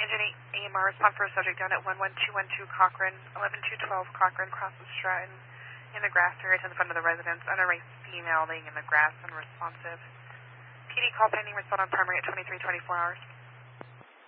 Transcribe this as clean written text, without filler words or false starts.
Engine 8 AMR, respond for a subject down at 11212 Cochrane, 11212 Cochrane, crosses Stratton, in the grass area to the front of the residence, unarranged female laying in the grass, unresponsive. PD call pending, respond on primary at 2324 hours.